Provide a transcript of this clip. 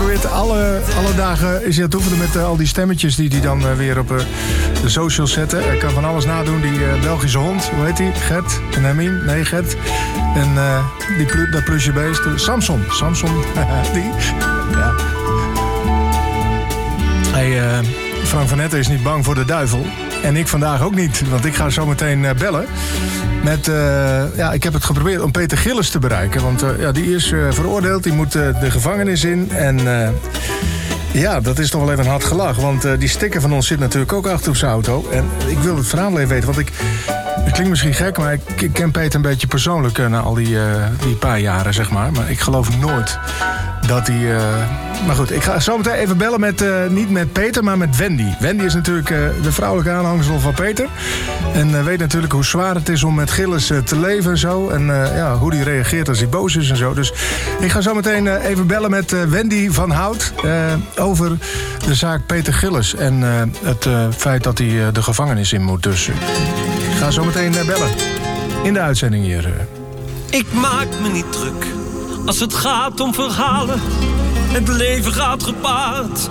probeert alle dagen is hij aan het oefenen met al die stemmetjes die hij dan weer op de socials zetten. Hij kan van alles nadoen. Die Belgische hond, hoe heet die? Gert? En nee, Gert. En dat plusje beest. Samson, die. Ja. Frank van Etten is niet bang voor de duivel. En ik vandaag ook niet, want ik ga zo meteen bellen. Ik heb het geprobeerd om Peter Gillis te bereiken. Want die is veroordeeld, die moet de gevangenis in. En dat is toch wel even een hard gelach. Want die sticker van ons zit natuurlijk ook achter op zijn auto. En ik wil het verhaal even weten, want het klinkt misschien gek, maar ik ken Peter een beetje persoonlijk na al die paar jaren, zeg maar. Maar ik geloof nooit dat hij... Maar goed, ik ga zo meteen even bellen niet met Peter, maar met Wendy. Wendy is natuurlijk de vrouwelijke aanhangsel van Peter. En weet natuurlijk hoe zwaar het is om met Gillis te leven en zo. En hoe hij reageert als hij boos is en zo. Dus ik ga zo meteen even bellen met Wendy van Hout over de zaak Peter Gillis. En het feit dat hij de gevangenis in moet. Dus ik ga zo meteen bellen. In de uitzending hier. Ik maak me niet druk als het gaat om verhalen. Het leven gaat gepaard